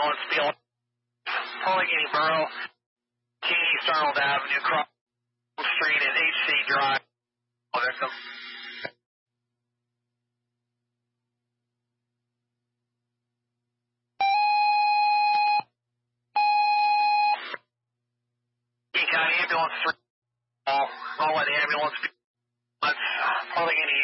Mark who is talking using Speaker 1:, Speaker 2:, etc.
Speaker 1: ambulance, Beale, Allegheny Borough, King East Arnold Avenue, Cross Street, and HC Drive. Victim. King County Ambulance 3. I'll let the ambulance be. Allegheny